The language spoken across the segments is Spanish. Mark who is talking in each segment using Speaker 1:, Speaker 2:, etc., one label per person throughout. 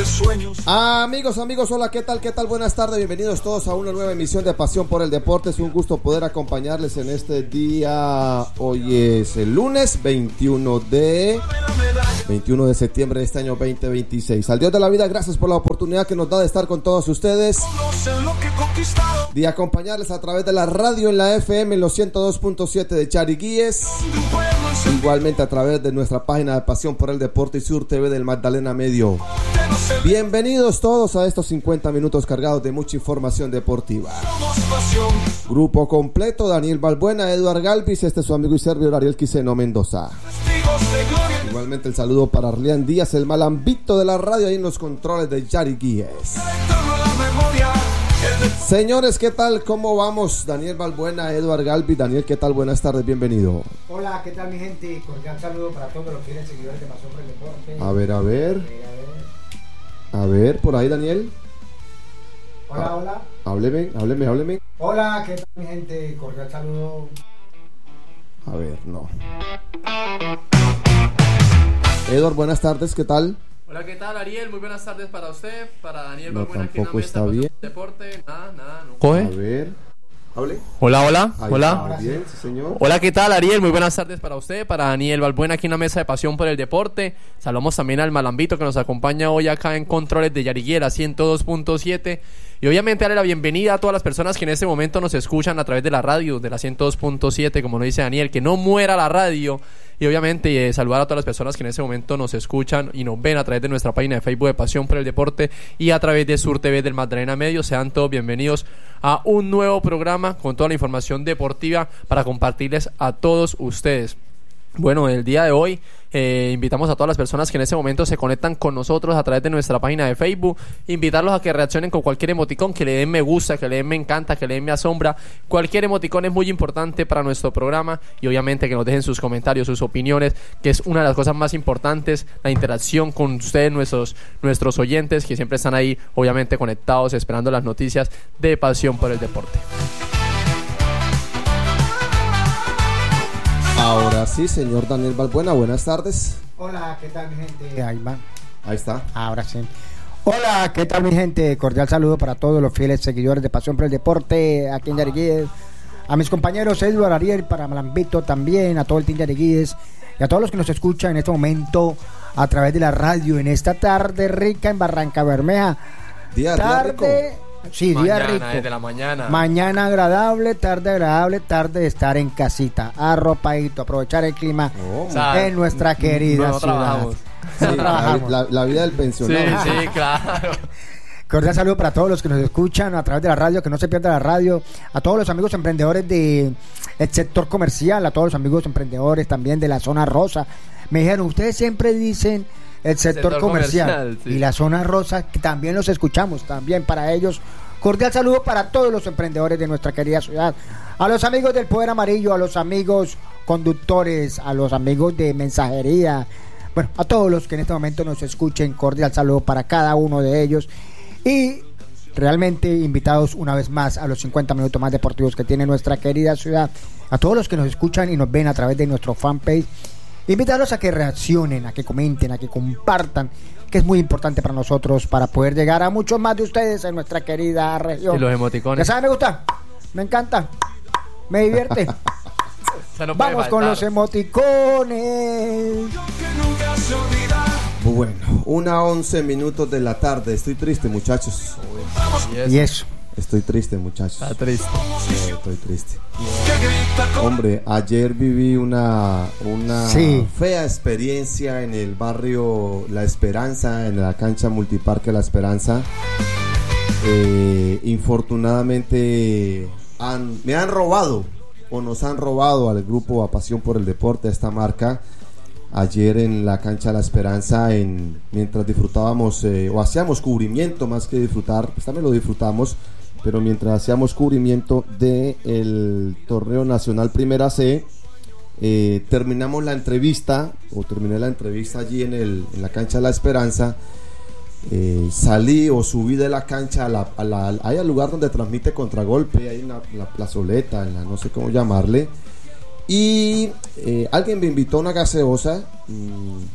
Speaker 1: Amigos, hola, ¿qué tal? Buenas tardes, bienvenidos todos a una nueva emisión de Pasión por el Deporte. Es un gusto poder acompañarles en este día. Hoy es el lunes 21 de septiembre de este año 2026. Al Dios de la vida, gracias por la oportunidad que nos da de estar con todos ustedes, de acompañarles a través de la radio en la FM en los 102.7 de Chariguíes, igualmente a través de nuestra página de Pasión por el Deporte y Sur TV del Magdalena Medio. Bienvenidos todos a estos 50 minutos cargados de mucha información deportiva. Grupo completo: Daniel Balbuena, Eduard Galvis, este es su amigo y servidor Ariel Quiseno Mendoza. Igualmente el saludo para Arlian Díaz, el malambito de la radio, ahí en los controles de Chariguíes. Señores, ¿qué tal? ¿Cómo vamos? Daniel Balbuena, Eduard Galvis. Daniel, ¿qué tal? Buenas tardes, bienvenido.
Speaker 2: Hola, ¿qué tal mi gente? Cordial saludo para todos los fieles seguidores de Pasión por el Deporte.
Speaker 1: A ver, por ahí, Daniel.
Speaker 2: Hola.
Speaker 1: Hábleme.
Speaker 2: Hola, ¿qué tal mi gente? Cordial saludo.
Speaker 1: A ver, no. Eduard, buenas tardes, ¿qué tal?
Speaker 3: Hola, ¿qué tal, Ariel? Muy buenas tardes para usted, para Daniel
Speaker 1: No,
Speaker 3: Balbuena, aquí en la
Speaker 1: tampoco
Speaker 3: mesa
Speaker 1: está bien.
Speaker 3: Deporte. Nada, no.
Speaker 1: ¿Coge? A ver, hable.
Speaker 3: Hola.
Speaker 1: Está bien, sí, señor.
Speaker 3: Hola, ¿qué tal, Ariel? Muy buenas tardes para usted, para Daniel Balbuena, aquí en la mesa de Pasión por el Deporte. Saludamos también al Malambito, que nos acompaña hoy acá en Controles de Yariguera 102.7. Y obviamente darle la bienvenida a todas las personas que en este momento nos escuchan a través de la radio, de la 102.7, como nos dice Daniel, que no muera la radio. Y obviamente saludar a todas las personas que en este momento nos escuchan y nos ven a través de nuestra página de Facebook de Pasión por el Deporte y a través de Sur TV del Magdalena Medio. Sean todos bienvenidos a un nuevo programa con toda la información deportiva para compartirles a todos ustedes. Bueno, el día de hoy invitamos a todas las personas que en este momento se conectan con nosotros a través de nuestra página de Facebook, invitarlos a que reaccionen con cualquier emoticón, que le den me gusta, que le den me encanta, que le den me asombra. Cualquier emoticón es muy importante para nuestro programa y obviamente que nos dejen sus comentarios, sus opiniones, que es una de las cosas más importantes, la interacción con ustedes, nuestros oyentes, que siempre están ahí obviamente conectados, esperando las noticias de Pasión por el Deporte.
Speaker 1: Ahora sí, señor Daniel Balbuena, buenas tardes.
Speaker 2: Hola, ¿qué tal mi gente? Ahí va.
Speaker 1: Ahí está.
Speaker 2: Ahora sí. Hola, ¿qué tal mi gente? Cordial saludo para todos los fieles seguidores de Pasión por el Deporte aquí en Yariguíes. A mis compañeros Eduard, Ariel, para Malambito también, a todo el team Yariguíes y a todos los que nos escuchan en este momento a través de la radio en esta tarde rica en Barranca Bermeja.
Speaker 1: Día rico.
Speaker 2: Sí, día rico.
Speaker 3: Desde la mañana.
Speaker 2: Mañana agradable, tarde de estar en casita, arropadito, aprovechar el clima en nuestra querida ciudad.
Speaker 3: Trabajamos.
Speaker 1: Sí, la vida del pensionado.
Speaker 3: Sí, claro.
Speaker 2: Cordial saludo para todos los que nos escuchan a través de la radio, que no se pierda la radio, a todos los amigos emprendedores del sector comercial, a todos los amigos emprendedores también de la zona rosa. Me dijeron, ustedes siempre dicen el sector comercial sí. Y la zona rosa, que también los escuchamos, también para ellos. Cordial saludo para todos los emprendedores de nuestra querida ciudad, a los amigos del Poder Amarillo, a los amigos conductores, a los amigos de mensajería, bueno, a todos los que en este momento nos escuchen, cordial saludo para cada uno de ellos. Y realmente invitados una vez más a los 50 minutos más deportivos que tiene nuestra querida ciudad, a todos los que nos escuchan y nos ven a través de nuestro fanpage. Invitarlos a que reaccionen, a que comenten, a que compartan, que es muy importante para nosotros para poder llegar a muchos más de ustedes en nuestra querida región.
Speaker 3: Y los emoticones.
Speaker 2: Ya saben, me gusta, me encanta, me divierte. Vamos con los emoticones.
Speaker 1: Bueno, 1:11 de la tarde. Estoy triste, muchachos.
Speaker 2: Y eso.
Speaker 1: Estoy triste, muchachos.
Speaker 3: Está triste.
Speaker 1: Estoy triste. Hombre, ayer viví una fea experiencia en el barrio La Esperanza, en la cancha multiparque La Esperanza. Infortunadamente me han robado, o nos han robado al grupo A Pasión por el Deporte, a esta marca. Ayer en la cancha La Esperanza, mientras disfrutábamos o hacíamos cubrimiento, más que disfrutar, pues también lo disfrutamos, pero mientras hacíamos cubrimiento del torneo nacional Primera C, terminé la entrevista allí en la cancha La Esperanza. Salí o subí de la cancha ahí al lugar donde transmite Contragolpe, ahí en la plazoleta, no sé cómo llamarle. Y alguien me invitó a una gaseosa.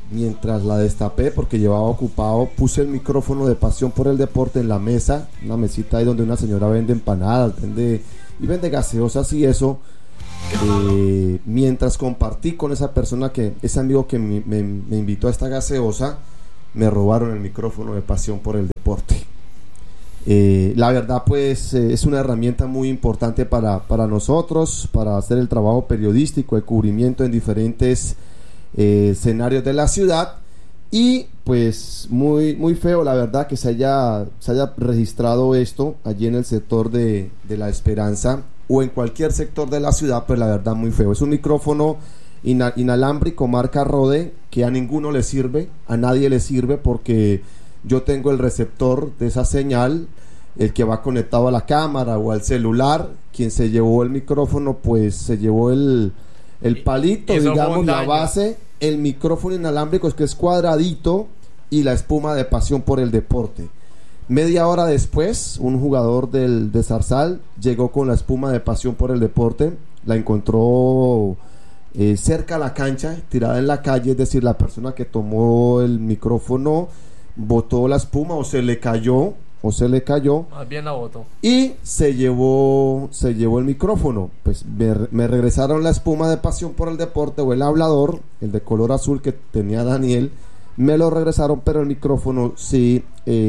Speaker 1: mientras la destapé, porque llevaba ocupado, puse el micrófono de Pasión por el Deporte en la mesa, una mesita ahí donde una señora vende empanadas, vende gaseosas y eso. Mientras compartí con esa persona, ese amigo que me invitó a esta gaseosa, me robaron el micrófono de Pasión por el Deporte. La verdad, pues es una herramienta muy importante para nosotros, para hacer el trabajo periodístico, el cubrimiento en diferentes escenarios de la ciudad. Y pues muy feo, la verdad, que se haya registrado esto allí en el sector de La Esperanza o en cualquier sector de la ciudad. Pues la verdad, muy feo. Es un micrófono inalámbrico marca Rode, que a ninguno le sirve, a nadie le sirve, porque yo tengo el receptor de esa señal, el que va conectado a la cámara o al celular. Quien se llevó el micrófono, pues se llevó el palito, digamos, la base. El micrófono inalámbrico es que es cuadradito, y la espuma de Pasión por el Deporte. Media hora después, un jugador de Zarzal llegó con la espuma de Pasión por el Deporte, la encontró cerca a la cancha, tirada en la calle, es decir, la persona que tomó el micrófono botó la espuma o se le cayó,
Speaker 3: más bien la botó,
Speaker 1: y se llevó el micrófono. Pues me regresaron la espuma de Pasión por el Deporte, o el hablador, el de color azul que tenía Daniel, me lo regresaron, pero el micrófono sí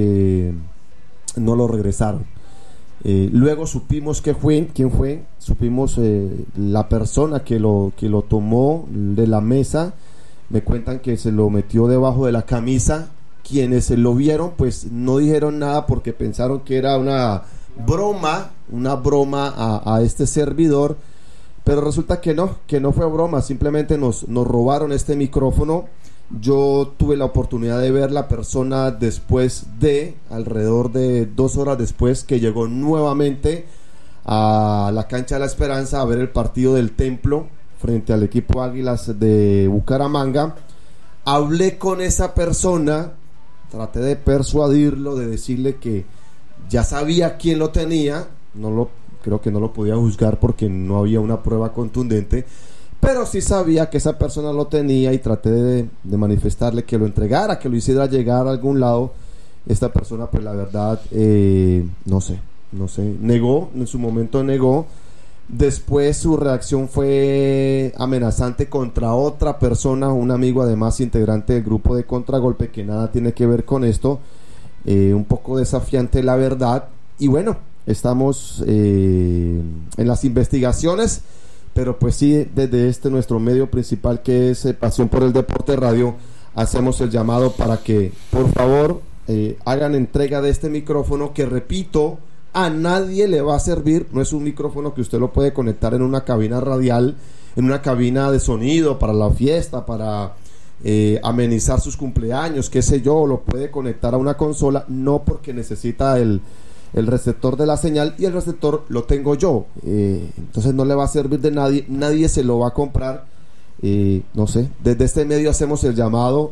Speaker 1: no lo regresaron. Luego supimos quién fue, supimos la persona que lo tomó de la mesa. Me cuentan que se lo metió debajo de la camisa. Quienes lo vieron, pues no dijeron nada, porque pensaron que era una broma a este servidor, pero resulta que no fue broma. Simplemente nos robaron este micrófono. Yo tuve la oportunidad de ver la persona después alrededor de 2 horas después, que llegó nuevamente a la cancha de La Esperanza a ver el partido del Templo frente al equipo Águilas de Bucaramanga. Hablé con esa persona, traté de persuadirlo, de decirle que ya sabía quién lo tenía. Creo que no lo podía juzgar porque no había una prueba contundente, pero sí sabía que esa persona lo tenía, y traté de manifestarle que lo entregara, que lo hiciera llegar a algún lado. Esta persona, pues la verdad, no sé, negó, en su momento negó. Después su reacción fue amenazante contra otra persona, un amigo además integrante del grupo de Contragolpe, que nada tiene que ver con esto. Un poco desafiante, la verdad. Y bueno, estamos en las investigaciones, pero pues sí, desde nuestro medio principal, que es Pasión por el Deporte Radio, hacemos el llamado para que por favor hagan entrega de este micrófono, que, repito, a nadie le va a servir. No es un micrófono que usted lo puede conectar en una cabina radial, en una cabina de sonido para la fiesta, para amenizar sus cumpleaños, qué sé yo. Lo puede conectar a una consola, no, porque necesita el receptor de la señal, y el receptor lo tengo yo. Entonces no le va a servir de nadie se lo va a comprar. No sé, desde este medio hacemos el llamado.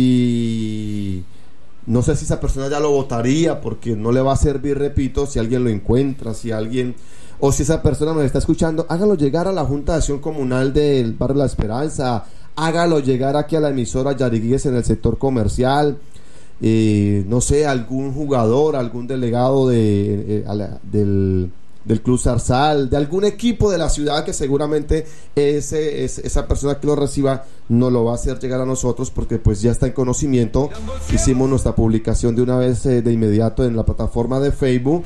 Speaker 1: No sé si esa persona ya lo votaría, porque no le va a servir, repito. Si alguien lo encuentra, si esa persona nos está escuchando, hágalo llegar a la Junta de Acción Comunal del Barrio La Esperanza, hágalo llegar aquí a la emisora Yariguíes en el sector comercial. No sé, algún jugador, algún delegado del Club Zarzal, de algún equipo de la ciudad, que seguramente esa persona que lo reciba no lo va a hacer llegar a nosotros, porque pues ya está en conocimiento. Hicimos nuestra publicación de una vez, de inmediato, en la plataforma de Facebook.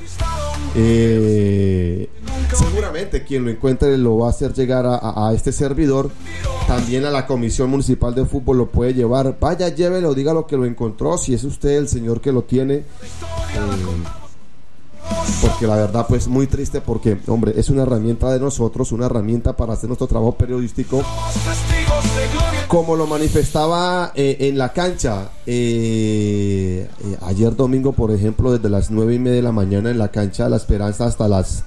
Speaker 1: Seguramente quien lo encuentre lo va a hacer llegar a este servidor. También a la Comisión Municipal de Fútbol lo puede llevar. Vaya, llévelo, dígalo que lo encontró, si es usted el señor que lo tiene. Porque la verdad, pues muy triste, porque, hombre, es una herramienta de nosotros, una herramienta para hacer nuestro trabajo periodístico, como lo manifestaba en la cancha. Ayer domingo, por ejemplo, desde las 9:30 de la mañana en la cancha de La Esperanza hasta las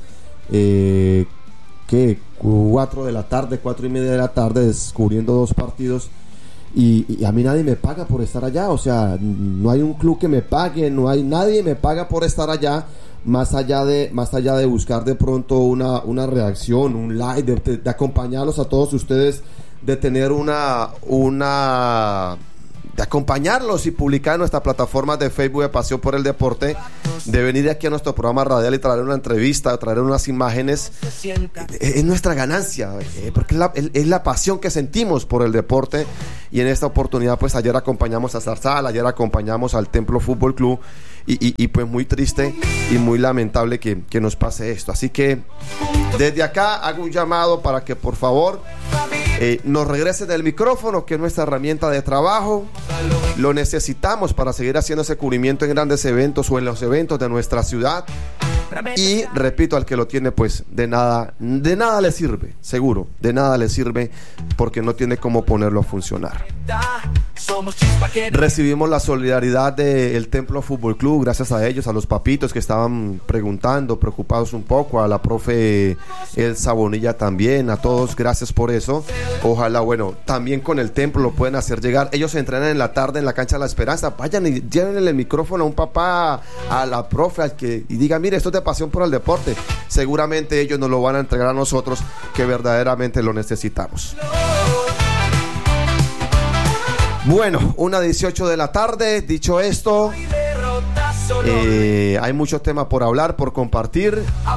Speaker 1: 4 de la tarde, 4:30 de la tarde, descubriendo 2 partidos. Y a mí nadie me paga por estar allá. O sea, no hay un club que me pague, nadie me paga por estar allá, más allá de buscar de pronto una reacción, un like, de acompañarlos a todos ustedes, de tener una acompañarlos y publicar en nuestra plataforma de Facebook de Pasión por el Deporte, de venir aquí a nuestro programa radial y traer una entrevista, traer unas imágenes. Es nuestra ganancia, porque es la pasión que sentimos por el deporte. Y en esta oportunidad, pues ayer acompañamos a Zarzal, ayer acompañamos al Templo Fútbol Club, y pues muy triste y muy lamentable que nos pase esto. Así que desde acá hago un llamado para que por favor nos regresen del micrófono, que es nuestra herramienta de trabajo. Lo necesitamos para seguir haciendo ese cubrimiento en grandes eventos o en los eventos de nuestra ciudad. Y repito, al que lo tiene, pues de nada le sirve, seguro, de nada le sirve, porque no tiene cómo ponerlo a funcionar. Recibimos la solidaridad del Templo Fútbol Club, gracias a ellos, a los papitos que estaban preguntando, preocupados un poco, a la profe Elsa Bonilla también, a todos, gracias por eso. Ojalá, bueno, también con el Templo lo pueden hacer llegar. Ellos se entrenan en la tarde en la cancha de la Esperanza. Vayan y llévenle el micrófono a un papá, a la profe, y digan, mire, esto es de Pasión por el Deporte. Seguramente ellos nos lo van a entregar a nosotros, que verdaderamente lo necesitamos. Bueno, 1:18 de la tarde. Dicho esto, hay muchos temas por hablar, por compartir.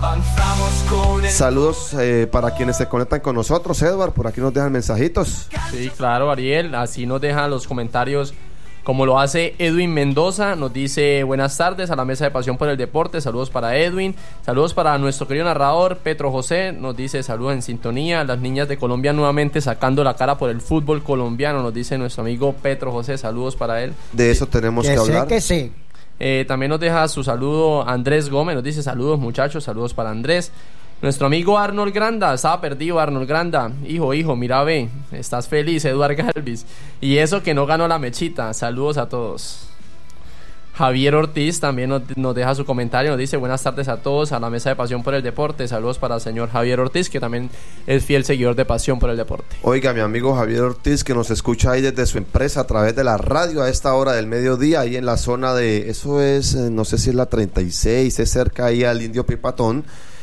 Speaker 1: Saludos para quienes se conectan con nosotros. Edward, por aquí nos dejan mensajitos.
Speaker 3: Sí, claro, Ariel, así nos dejan los comentarios, como lo hace Edwin Mendoza. Nos dice: buenas tardes a la mesa de Pasión por el Deporte. Saludos para Edwin. Saludos para nuestro querido narrador Petro José. Nos dice: saludos en sintonía. Las niñas de Colombia nuevamente sacando la cara por el fútbol colombiano. Nos dice nuestro amigo Petro José. Saludos para él.
Speaker 1: De eso tenemos que hablar.
Speaker 2: Que sí.
Speaker 3: También nos deja su saludo Andrés Gómez. Nos dice: saludos muchachos. Saludos para Andrés. Nuestro amigo Arnold Granda, estaba perdido Arnold Granda. Hijo, mira, ve, estás feliz, Eduard Galvis. Y eso que no ganó la mechita. Saludos a todos. Javier Ortiz también nos deja su comentario, nos dice: buenas tardes a todos, a la mesa de Pasión por el Deporte. Saludos para el señor Javier Ortiz, que también es fiel seguidor de Pasión por el Deporte.
Speaker 1: Oiga, mi amigo Javier Ortiz, que nos escucha ahí desde su empresa a través de la radio a esta hora del mediodía, ahí en la zona de, eso es, no sé si es la 36, es cerca ahí al Indio Pipatón.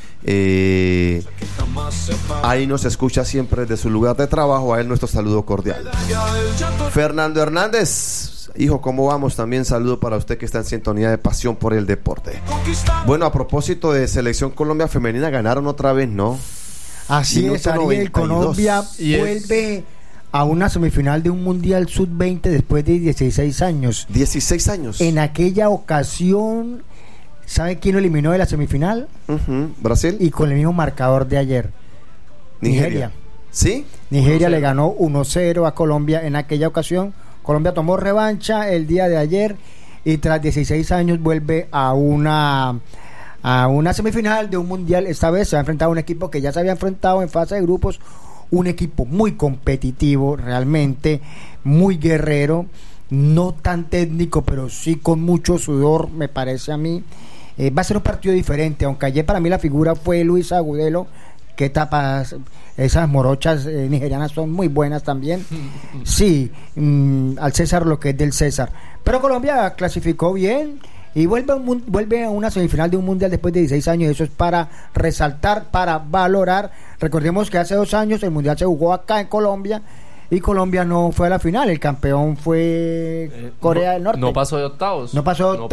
Speaker 1: Ahí nos escucha siempre desde su lugar de trabajo. A él nuestro saludo cordial. Fernando Hernández, hijo, ¿cómo vamos? También saludo para usted que está en sintonía de Pasión por el Deporte. Bueno, a propósito de Selección Colombia Femenina, ganaron otra vez, ¿no?
Speaker 2: Así es, Ariel. Colombia vuelve a una semifinal de un Mundial Sub-20 después de 16 años.
Speaker 1: 16 años.
Speaker 2: En aquella ocasión, ¿sabe quién lo eliminó de la semifinal?
Speaker 1: Brasil.
Speaker 2: Y con el mismo marcador de ayer. Nigeria.
Speaker 1: ¿Sí?
Speaker 2: Nigeria 1-0. Le ganó 1-0 a Colombia en aquella ocasión. Colombia tomó revancha el día de ayer y tras 16 años vuelve a una semifinal de un mundial. Esta vez se va a enfrentar a un equipo que ya se había enfrentado en fase de grupos. Un equipo muy competitivo, realmente muy guerrero. No tan técnico, pero sí con mucho sudor, me parece a mí. Va a ser un partido diferente, aunque ayer para mí la figura fue Luis Agudelo. Qué tapas, esas morochas nigerianas son muy buenas también. Sí, al César lo que es del César. Pero Colombia clasificó bien y vuelve a una semifinal de un mundial después de 16 años. Eso es para resaltar, para valorar. Recordemos que hace 2 años el mundial se jugó acá en Colombia y Colombia no fue a la final. El campeón fue Corea del Norte.
Speaker 3: No pasó de octavos. Sí,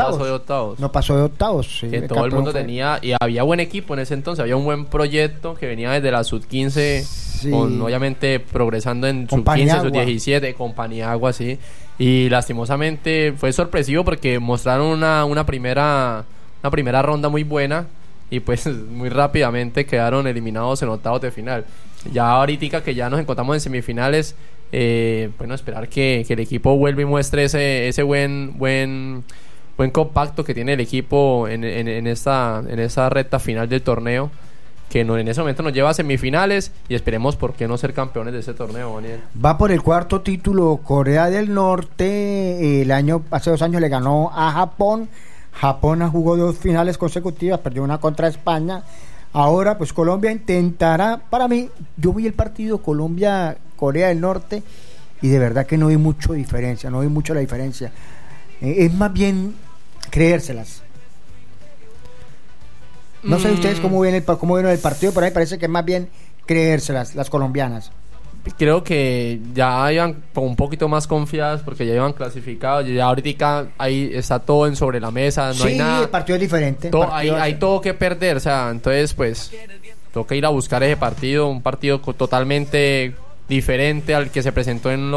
Speaker 3: que todo el mundo tenía, y había buen equipo en ese entonces. Había un buen proyecto que venía desde la sub-15, sí, obviamente progresando en sub-15, sub-17, con Paniagua, sí. Y lastimosamente fue sorpresivo porque mostraron una primera ronda muy buena y pues muy rápidamente quedaron eliminados en octavos de final. Ya ahorita que ya nos encontramos en semifinales, bueno, esperar que el equipo vuelva y muestre ese buen compacto que tiene el equipo en esa recta final del torneo, que en ese momento nos lleva a semifinales, y esperemos por qué no ser campeones de ese torneo, Daniel.
Speaker 2: Va por el 4º título Corea del Norte. Hace 2 años le ganó a Japón. Japón jugó 2 finales consecutivas, perdió una contra España. Ahora pues Colombia intentará. Para mí, yo vi el partido Colombia-Corea del Norte y de verdad que no vi mucho la diferencia. Es más bien creérselas. No sé ustedes cómo vieron el partido, pero a mí me parece que es más bien creérselas las colombianas.
Speaker 3: creo que ya iban un poquito más confiadas porque ya iban clasificados. Ya ahorita ahí está todo en sobre la mesa, no hay nada.
Speaker 2: El partido es diferente.
Speaker 3: Hay todo que perder, o sea, entonces pues toca ir a buscar ese partido, un partido totalmente diferente al que se presentó en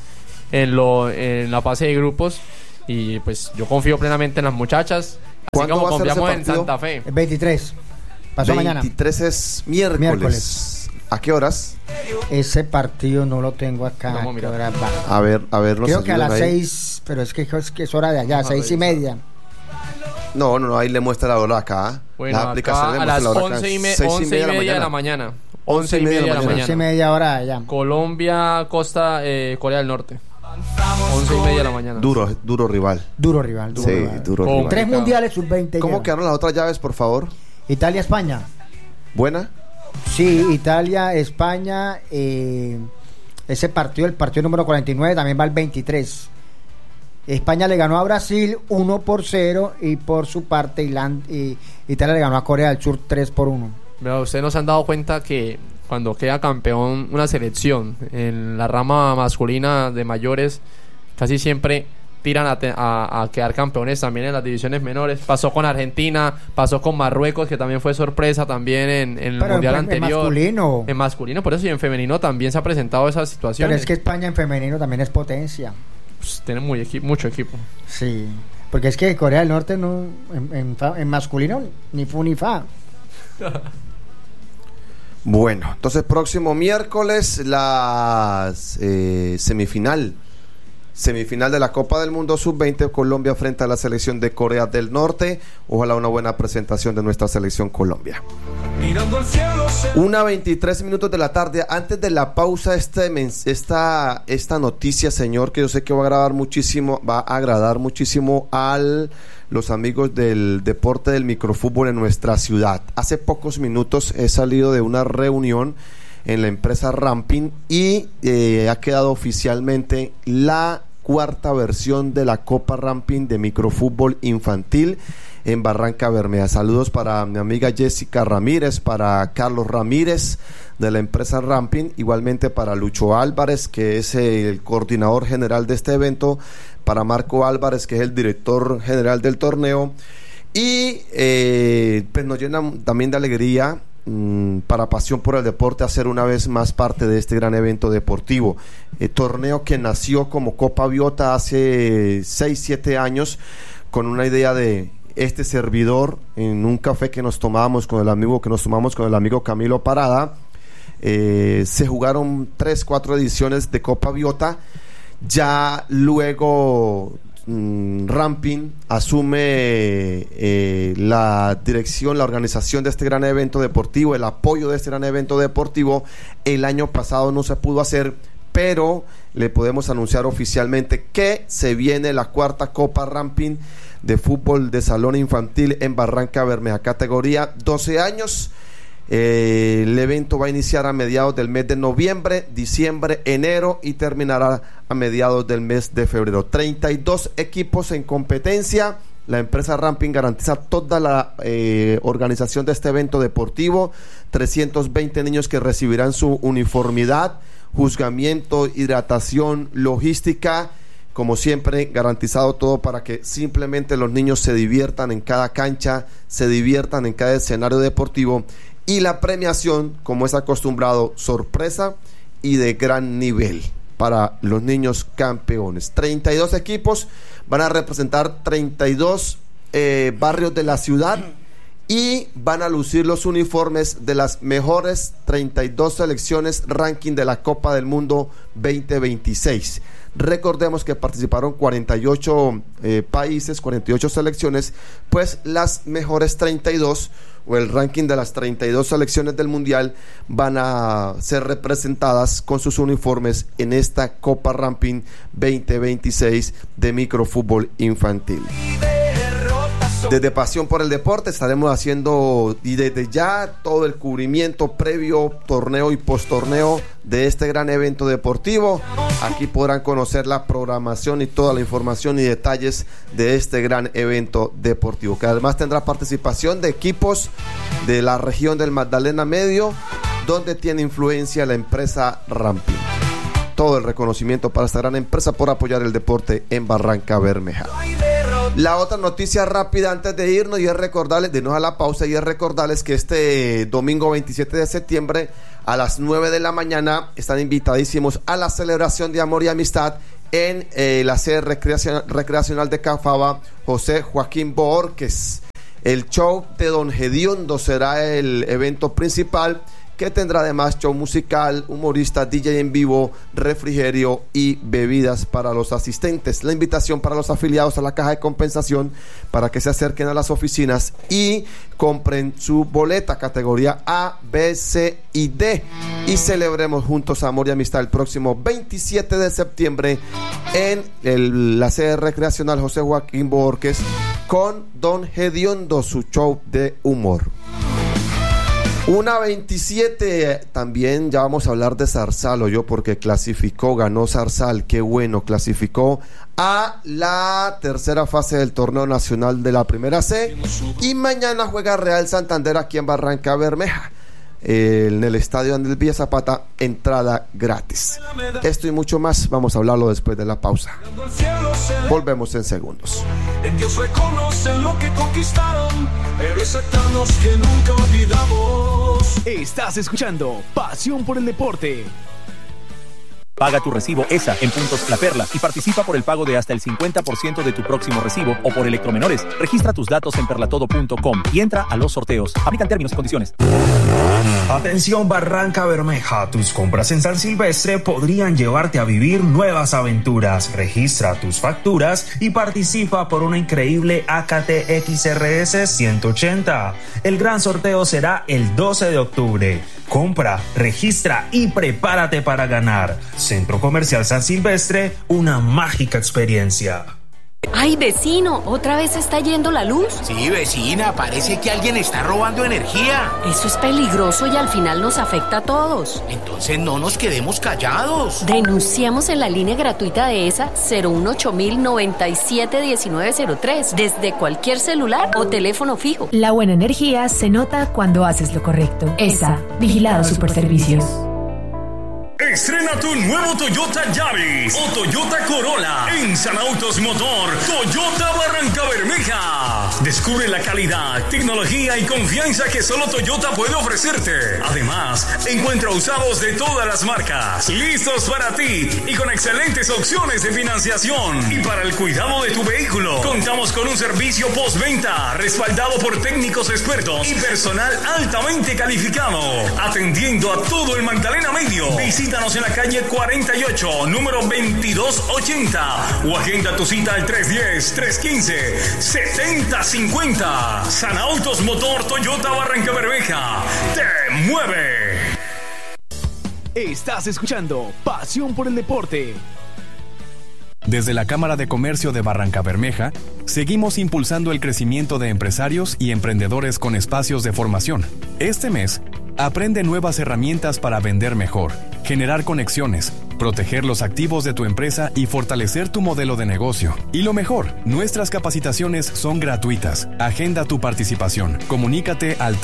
Speaker 3: la fase de grupos. Y pues yo confío plenamente en las muchachas, así como confiamos en Santa Fe.
Speaker 2: El 23. Pasó mañana.
Speaker 1: 23 es miércoles. ¿A qué horas?
Speaker 2: Ese partido no lo tengo acá.
Speaker 3: Vamos a
Speaker 2: ¿A qué
Speaker 3: mirar.
Speaker 2: hora va?
Speaker 1: A ver.
Speaker 2: Creo que a las 6, pero es que es hora de allá, 6:30.
Speaker 1: No, ahí le muestra la hora acá.
Speaker 3: Bueno,
Speaker 1: la aplicación
Speaker 3: acá
Speaker 1: le
Speaker 3: a las
Speaker 1: muestra la hora
Speaker 3: 11:30 de la mañana. 11:30 de la mañana.
Speaker 2: 11:30 hora allá.
Speaker 3: Colombia, Corea del Norte. 11:30 de la mañana.
Speaker 1: Duro rival.
Speaker 2: Duro rival.
Speaker 1: Sí, duro rival.
Speaker 2: 3 mundiales sub-20.
Speaker 1: ¿Cómo quedaron las otras llaves, por favor?
Speaker 2: Italia, España.
Speaker 1: ¿Buena?
Speaker 2: Sí, Italia, España. Ese partido, el partido número 49, también va al 23. España le ganó a Brasil 1-0 y por su parte Italia le ganó a Corea del Sur 3-1.
Speaker 3: Pero ustedes no se han dado cuenta que cuando queda campeón una selección en la rama masculina de mayores, casi siempre tiran a quedar campeones también en las divisiones menores. Pasó con Argentina, pasó con Marruecos, que también fue sorpresa también en el mundial anterior. En masculino, por eso, y en femenino también se ha presentado esa situación.
Speaker 2: Pero es que España en femenino también es potencia.
Speaker 3: Pues tiene mucho equipo.
Speaker 2: Sí, porque es que Corea del Norte no en masculino ni fu ni fa.
Speaker 1: Bueno, entonces próximo miércoles la semifinal de la Copa del Mundo Sub-20, Colombia frente a la selección de Corea del Norte. Ojalá una buena presentación de nuestra selección Colombia. 1:23 de la tarde. Antes de la pausa, esta noticia, señor, que yo sé que va a agradar muchísimo a los amigos del deporte del microfútbol en nuestra ciudad. Hace pocos minutos he salido de una reunión en la empresa Ramping y ha quedado oficialmente la 4ª versión de la Copa Ramping de microfútbol infantil en Barranca Bermeja. Saludos para mi amiga Jessica Ramírez, para Carlos Ramírez de la empresa Ramping, igualmente para Lucho Álvarez, que es el coordinador general de este evento, para Marco Álvarez, que es el director general del torneo, y pues nos llena también de alegría para Pasión por el Deporte hacer una vez más parte de este gran evento deportivo, torneo que nació como Copa Biota hace 6-7 años con una idea de este servidor en un café que nos tomamos con el amigo Camilo Parada. Se jugaron 3-4 ediciones de Copa Biota. Ya luego Ramping asume la dirección, la organización de este gran evento deportivo, el apoyo de este gran evento deportivo. El año pasado no se pudo hacer, pero le podemos anunciar oficialmente que se viene la 4ª Copa Ramping de fútbol de salón infantil en Barranca Bermeja, categoría 12 años. El evento va a iniciar a mediados del mes de noviembre, diciembre, enero y terminará a mediados del mes de febrero. 32 equipos en competencia. La empresa Ramping garantiza toda la organización de este evento deportivo. 320 niños que recibirán su uniformidad, juzgamiento, hidratación, logística. Como siempre, garantizado todo para que simplemente los niños se diviertan en cada cancha, se diviertan en cada escenario deportivo. Y la premiación, como es acostumbrado, sorpresa y de gran nivel para los niños campeones. 32 equipos van a representar 32 barrios de la ciudad y van a lucir los uniformes de las mejores 32 selecciones ranking de la Copa del Mundo 2026. Recordemos que participaron 48 países, 48 selecciones, pues las mejores 32 o el ranking de las 32 selecciones del mundial van a ser representadas con sus uniformes en esta Copa Ramping 2026 de microfútbol infantil. Desde Pasión por el Deporte estaremos haciendo y desde ya todo el cubrimiento previo, torneo y postorneo de este gran evento deportivo. Aquí podrán conocer la programación y toda la información y detalles de este gran evento deportivo, que además tendrá participación de equipos de la región del Magdalena Medio, donde tiene influencia la empresa Ramping. Todo el reconocimiento para esta gran empresa por apoyar el deporte en Barranca Bermeja. La otra noticia rápida antes de irnos y es recordarles, de irnos a la pausa, y es recordarles que este domingo 27 de septiembre a las 9 de la mañana están invitadísimos a la celebración de amor y amistad en la sede recreacional de Cafaba José Joaquín Borges. El show de Don Hediondo será el evento principal, que tendrá además show musical, humorista, DJ en vivo, refrigerio y bebidas para los asistentes. La invitación para los afiliados a la caja de compensación para que se acerquen a las oficinas y compren su boleta categoría A, B, C y D y celebremos juntos amor y amistad el próximo 27 de septiembre en la sede recreacional José Joaquín Borges con Don Hediondo, su show de humor. 1:27, también ya vamos a hablar de Zarzal, porque ganó Zarzal, qué bueno, clasificó a la tercera fase del torneo nacional de la primera C y mañana juega Real Santander aquí en Barranca Bermeja, en el estadio Andrés Villa Zapata, entrada gratis. Esto y mucho más vamos a hablarlo después de la pausa. Volvemos en segundos.
Speaker 4: En Dios reconocen lo que conquistaron, pero eternos que nunca olvidamos.
Speaker 5: Estás escuchando Pasión por el Deporte.
Speaker 6: Paga tu recibo ESA en Puntos La Perla y participa por el pago de hasta el 50% de tu próximo recibo o por Electromenores. Registra tus datos en perlatodo.com y entra a los sorteos. Aplican términos y condiciones.
Speaker 7: Atención Barranca Bermeja, tus compras en San Silvestre podrían llevarte a vivir nuevas aventuras. Registra tus facturas y participa por una increíble AKT XRS 180. El gran sorteo será el 12 de octubre. Compra, registra y prepárate para ganar. Centro Comercial San Silvestre, una mágica experiencia.
Speaker 8: Ay, vecino, ¿otra vez está yendo la luz?
Speaker 9: Sí, vecina, parece que alguien está robando energía.
Speaker 8: Eso es peligroso y al final nos afecta a todos.
Speaker 9: Entonces no nos quedemos callados.
Speaker 8: Denunciamos en la línea gratuita de ESA 018-097-1903 desde cualquier celular o teléfono fijo.
Speaker 10: La buena energía se nota cuando haces lo correcto. ESA, Vigilado Superservicios.
Speaker 11: Estrena tu nuevo Toyota Yaris o Toyota Corolla en San Autos Motor Toyota Barranca Bermeja. Descubre la calidad, tecnología y confianza que solo Toyota puede ofrecerte. Además, encuentra usados de todas las marcas, listos para ti y con excelentes opciones de financiación. Y para el cuidado de tu vehículo, contamos con un servicio postventa respaldado por técnicos expertos y personal altamente calificado, atendiendo a todo el Magdalena Medio. Visítanos en la calle 48, número 2280 o agenda tu cita al 310-315-7050. San Autos Motor Toyota Barranca Bermeja. ¡Te mueve!
Speaker 5: Estás escuchando Pasión por el Deporte.
Speaker 12: Desde la Cámara de Comercio de Barranca Bermeja, seguimos impulsando el crecimiento de empresarios y emprendedores con espacios de formación. Este mes, aprende nuevas herramientas para vender mejor, generar conexiones, proteger los activos de tu empresa y fortalecer tu modelo de negocio. Y lo mejor, nuestras capacitaciones son gratuitas. Agenda tu participación. Comunícate al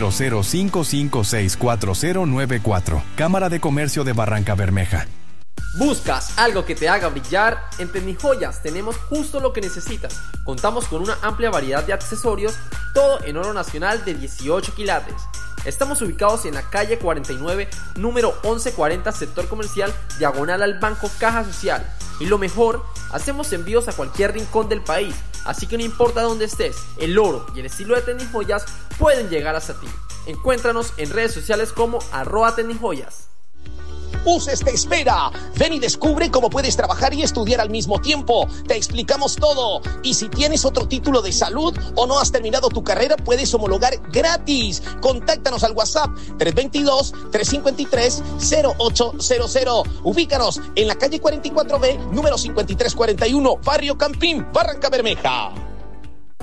Speaker 12: 300-556-4094. Cámara de Comercio de Barranca Bermeja.
Speaker 3: ¿Buscas algo que te haga brillar? En Tecnijoyas tenemos justo lo que necesitas. Contamos con una amplia variedad de accesorios, todo en oro nacional de 18 quilates. Estamos ubicados en la calle 49, número 1140, sector comercial, diagonal al Banco Caja Social. Y lo mejor, hacemos envíos a cualquier rincón del país. Así que no importa dónde estés, el oro y el estilo de Tecnijoyas pueden llegar hasta ti. Encuéntranos en redes sociales como @Tecnijoyas.
Speaker 13: UCES te espera. Ven y descubre cómo puedes trabajar y estudiar al mismo tiempo. Te explicamos todo. Y si tienes otro título de salud o no has terminado tu carrera, puedes homologar gratis. Contáctanos al WhatsApp 322-353-0800. Ubícanos en la calle 44B, número 5341, Barrio Campín, Barranca Bermeja.